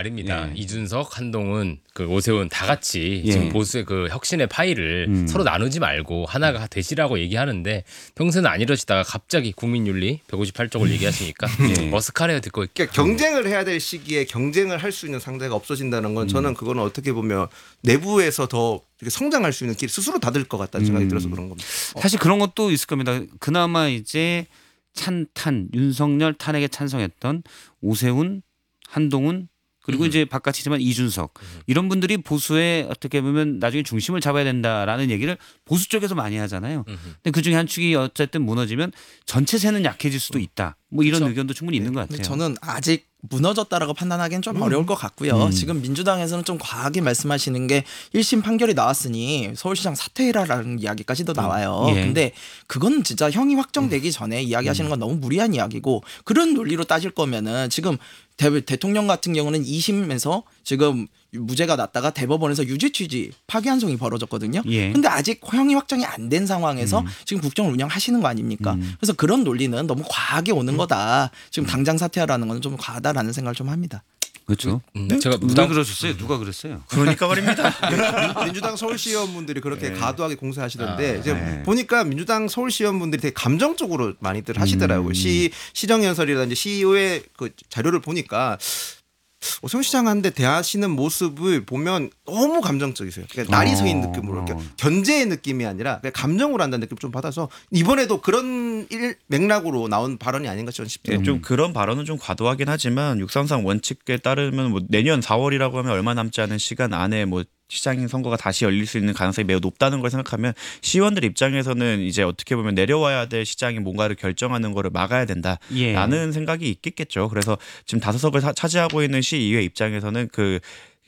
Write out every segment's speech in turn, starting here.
말입니다. 예. 이준석, 한동훈, 그 오세훈 다 같이 지금 보수의 그 혁신의 파이를 서로 나누지 말고 하나가 되시라고 얘기하는데 평소에는 안 이러시다가 갑자기 국민윤리 158쪽을 얘기하시니까 머스카레어 듣고 그러니까 경쟁을 해야 될 시기에 경쟁을 할 수 있는 상대가 없어진다는 건 저는 그거는 어떻게 보면 내부에서 더 이렇게 성장할 수 있는 길 스스로 닫을 것 같다는 생각이 들어서 그런 겁니다. 사실 그런 것도 있을 겁니다. 그나마 이제 윤석열 탄핵에 찬성했던 오세훈, 한동훈 그리고 이제 바깥이지만 이준석 이런 분들이 보수의 어떻게 보면 나중에 중심을 잡아야 된다라는 얘기를 보수 쪽에서 많이 하잖아요. 근데 그중에 한 축이 어쨌든 무너지면 전체 세는 약해질 수도 있다. 뭐 이런 그렇죠. 의견도 충분히 있는 것 같아요. 저는 아직 무너졌다라고 판단하기엔 좀 어려울 것 같고요. 지금 민주당에서는 좀 과하게 말씀하시는 게 1심 판결이 나왔으니 서울시장 사퇴해라라는 이야기까지도 나와요. 예. 근데 그건 진짜 형이 확정되기 전에 이야기하시는 건 너무 무리한 이야기고 그런 논리로 따질 거면은 지금 대통령 같은 경우는 2심에서 지금 무죄가 났다가 대법원에서 유죄 취지 파기환송이 벌어졌거든요. 예. 근데 아직 형이 확정이 안 된 상황에서 지금 국정을 운영하시는 거 아닙니까? 그래서 그런 논리는 너무 과하게 오는 거다. 지금 당장 사퇴하라는 건 좀 과하다라는 생각을 좀 합니다. 그렇죠. 제가 누가 그러셨어요? 누가 그랬어요? 그러니까 말입니다. 민주당 서울시의원분들이 그렇게 가도하게 공세하시던데 이제 네. 보니까 민주당 서울시의원분들이 되게 감정적으로 많이들 하시더라고요. 시정연설이라든지 시의회 그 자료를 보니까 오세훈 시장한테 대하시는 모습을 보면 너무 감정적이세요. 그러니까 날이 서인 느낌으로 이렇게 견제의 느낌이 아니라 그냥 감정으로 한다는 느낌 좀 받아서 이번에도 그런 맥락으로 나온 발언이 아닌가 저는 싶어요. 네, 좀 그런 발언은 좀 과도하긴 하지만 육상상 원칙에 따르면 뭐 내년 4월이라고 하면 얼마 남지 않은 시간 안에 뭐 시장 선거가 다시 열릴 수 있는 가능성이 매우 높다는 걸 생각하면 시의원들 입장에서는 이제 어떻게 보면 내려와야 될 시장이 뭔가를 결정하는 거를 막아야 된다라는 생각이 있겠죠. 그래서 지금 5석을 차지하고 있는 시의회 입장에서는 그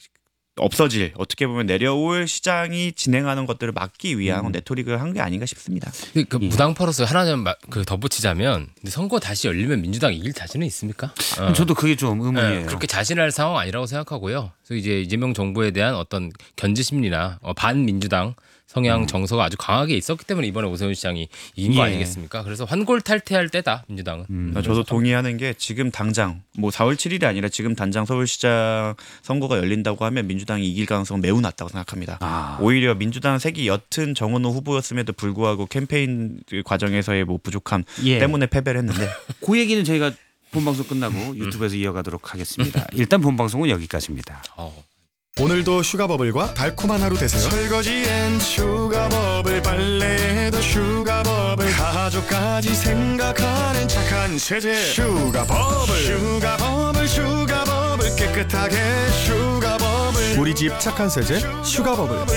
없어질 어떻게 보면 내려올 시장이 진행하는 것들을 막기 위한 레토릭을 한 게 아닌가 싶습니다. 그 무당파로서 하나 좀 그 덧붙이자면 선거 다시 열리면 민주당 이길 자신은 있습니까? 저도 그게 좀 의문이에요. 그렇게 자신할 상황 아니라고 생각하고요. 그래서 이제 이재명 정부에 대한 어떤 견제 심리나 반민주당 성향 정서가 아주 강하게 있었기 때문에 이번에 오세훈 시장이 이긴 거 아니겠습니까? 그래서 환골탈태할 때다 민주당은. 저도 동의하는 게 지금 당장 뭐 4월 7일이 아니라 지금 당장 서울시장 선거가 열린다고 하면 민주당이 이길 가능성은 매우 낮다고 생각합니다. 오히려 민주당 색이 옅은 정은호 후보였음에도 불구하고 캠페인 과정에서의 뭐 부족함 때문에 패배를 했는데 그 얘기는 저희가 본방송 끝나고 유튜브에서 이어가도록 하겠습니다. 일단 본방송은 여기까지입니다. 오늘도 슈가버블과 달콤한 하루 되세요. 설거지엔 슈가버블, 빨래에도 슈가버블, 가족까지 생각하는 착한 세제 슈가버블, 슈가버블, 슈가버블, 깨끗하게 슈가버블, 우리 집 착한 세제 슈가버블.